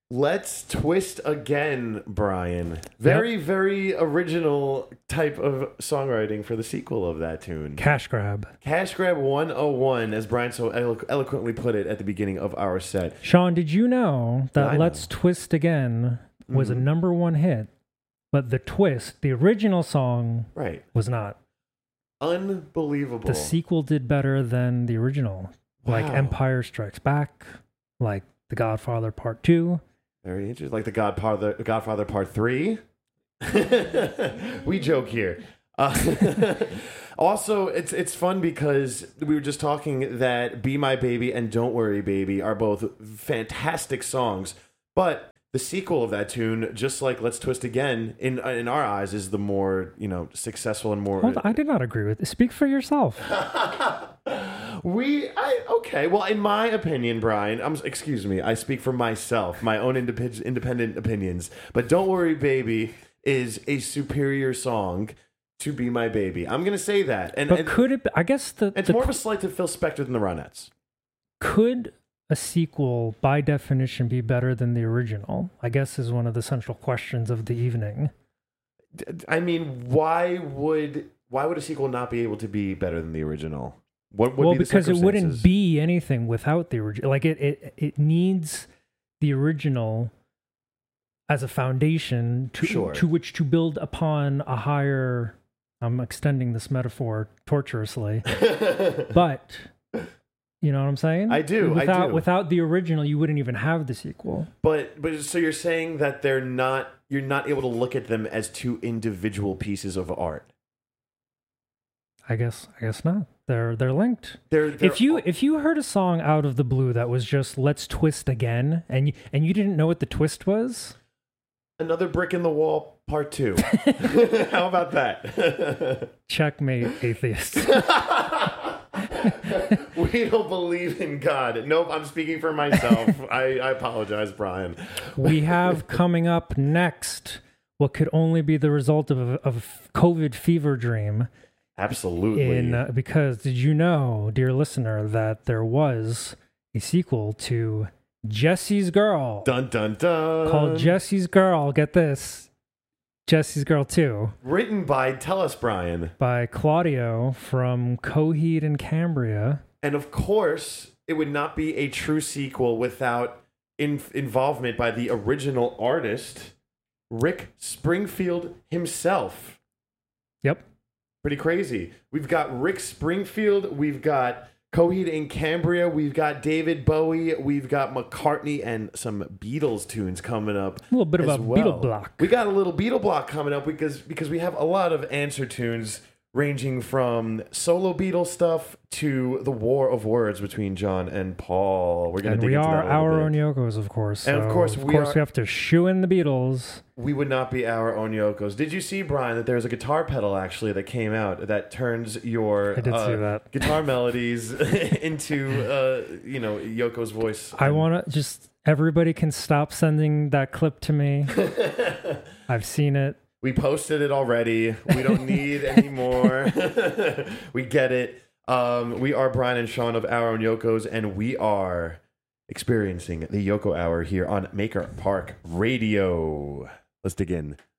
Let's Twist Again, Brian. Very original type of songwriting for the sequel of that tune. Cash grab. Cash Grab 101, as Brian so eloquently put it at the beginning of our set. Sean, did you know that Let's Twist Again was a number one hit, but the twist, the original song, was not? Unbelievable. The sequel did better than the original. Wow. Like Empire Strikes Back, like The Godfather Part 2. Very interesting. Like the Godfather Part 3. We joke here. Also, it's fun because we were just talking that Be My Baby and Don't Worry Baby are both fantastic songs, but the sequel of that tune, just like Let's Twist Again, in our eyes, is the more, successful and more... Hold on, I did not agree with it. Speak for yourself. Okay. Well, in my opinion, Brian, I speak for myself, my own independent opinions. But Don't Worry Baby is a superior song to Be My Baby. I'm going to say that. But could it... I guess it's more of a slight to Phil Spector than the Ronettes. Could a sequel, by definition, be better than the original? I guess is one of the central questions of the evening. I mean, why would a sequel not be able to be better than the original? What would be the because it circumstances? wouldn't be anything without the original. Like it needs the original as a foundation to which to build upon a higher. I'm extending this metaphor tortuously, but you know what I'm saying? I do. Without the original, you wouldn't even have the sequel. But so you're saying that you're not able to look at them as two individual pieces of art. I guess not. They're linked. They're if you heard a song out of the blue that was just Let's Twist Again, and you didn't know what the twist was, Another Brick in the Wall Part 2. How about that? Checkmate, atheists. We don't believe in God. Nope, I'm speaking for myself. I apologize, Brian. We have coming up next what could only be the result of a COVID fever dream. Absolutely. Because did you know, dear listener, that there was a sequel to Jesse's Girl? Dun, dun, dun. Called Jesse's Girl. Get this. Jesse's Girl 2. Written by, tell us, Brian. By Claudio from Coheed and Cambria. And of course, it would not be a true sequel without involvement by the original artist, Rick Springfield himself. Yep. Pretty crazy. We've got Rick Springfield, we've got Coheed and Cambria, we've got David Bowie, we've got McCartney, and some Beatles tunes coming up. A little bit of a Beatle block. We got a little Beatle block coming up because we have a lot of answer tunes ranging from solo Beatles stuff to the war of words between John and Paul. We're going to dig into that a little bit. We are our own Yokos, of course. And of course, we have to shoe in the Beatles. We would not be our own Yokos. Did you see, Brian, that there's a guitar pedal actually that came out that turns your I did see that. Guitar melodies into Yoko's voice? I want to just everybody can stop sending that clip to me. I've seen it. We posted it already. We don't need any more. We get it. We are Brian and Sean of Our Own Yokos, and we are experiencing the Yoko Hour here on Maker Park Radio. Let's dig in.